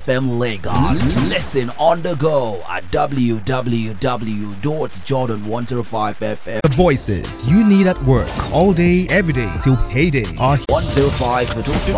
FM Lagos. Listen on the go at www.jordan105fm. The voices you need at work all day, every day till payday are 105.5